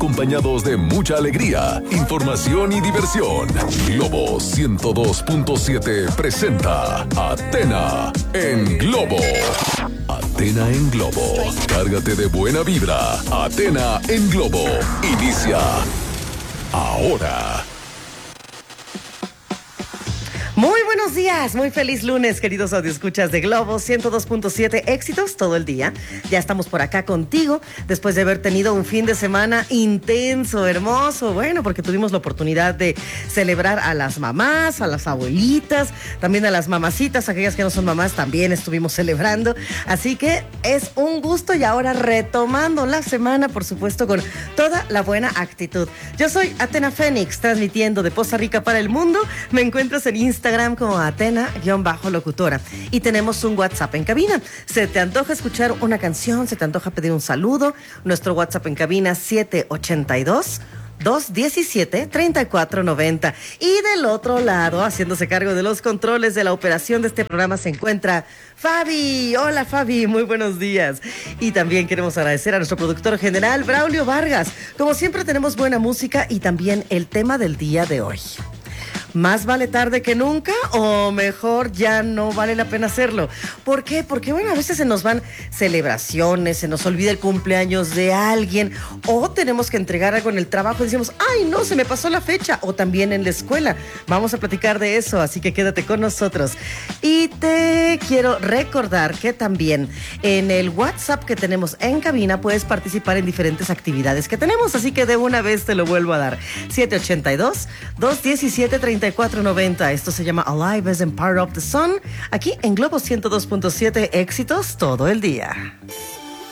acompañados de mucha alegría, información y diversión. Globo 102.7 presenta Athena en Globo. Athena en Globo. Cárgate de buena vibra. Athena en Globo. Inicia ahora. Muy buenos días, muy feliz lunes, queridos audioescuchas de Globo 102.7, éxitos todo el día. Ya estamos por acá contigo, después de haber tenido un fin de semana intenso, hermoso, bueno, porque tuvimos la oportunidad de celebrar a las mamás, a las abuelitas, también a las mamacitas, aquellas que no son mamás, también estuvimos celebrando. Así que es un gusto y ahora retomando la semana, por supuesto, con toda la buena actitud. Yo soy Athena Fénix, transmitiendo de Poza Rica para el mundo. Me encuentras en Instagram como Athena-locutora. Y tenemos un WhatsApp en cabina. ¿Se te antoja escuchar una canción? ¿Se te antoja pedir un saludo? Nuestro WhatsApp en cabina 782-217-3490. Y del otro lado, haciéndose cargo de los controles de la operación de este programa, se encuentra Fabi. Hola, Fabi, muy buenos días. Y también queremos agradecer a nuestro productor general, Braulio Vargas. Como siempre, tenemos buena música y también el tema del día de hoy. ¿Más vale tarde que nunca o mejor ya no vale la pena hacerlo? ¿Por qué? Porque bueno, a veces se nos van celebraciones, se nos olvida el cumpleaños de alguien o tenemos que entregar algo en el trabajo y decimos, ¡ay no, se me pasó la fecha! O también en la escuela. Vamos a platicar de eso, así que quédate con nosotros. Y te quiero recordar que también en el WhatsApp que tenemos en cabina puedes participar en diferentes actividades que tenemos, así que de una vez te lo vuelvo a dar. 782-217-3490. Esto se llama Alive as in Part of the Sun, aquí en Globo 102.7, éxitos todo el día.